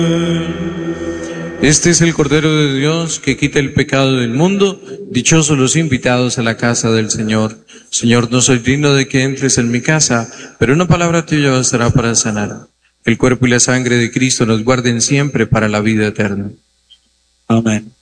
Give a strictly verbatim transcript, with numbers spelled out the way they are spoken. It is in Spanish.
Este es el Cordero de Dios que quita el pecado del mundo. Dichosos los invitados a la casa del Señor. Señor, no soy digno de que entres en mi casa, pero una palabra tuya bastará para sanar. El cuerpo y la sangre de Cristo nos guarden siempre para la vida eterna. Amén.